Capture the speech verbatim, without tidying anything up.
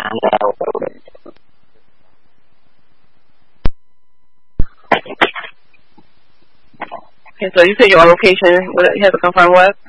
Okay, so you said your location, what you have to confirm what?